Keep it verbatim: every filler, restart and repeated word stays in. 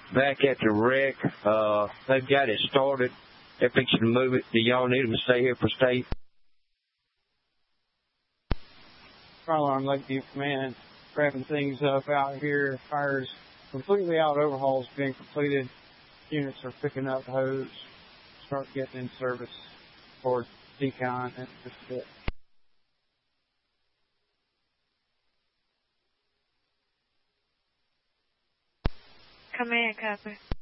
back at the wreck. Uh, they've got it started. They're fixing to move it. Do y'all need them to stay here for state? Fire Alarm Lakeview Command, wrapping things up out here. Fire's completely out. Overhaul's being completed. Units are picking up hose. Start getting in service for decon and just a bit. Command, copy.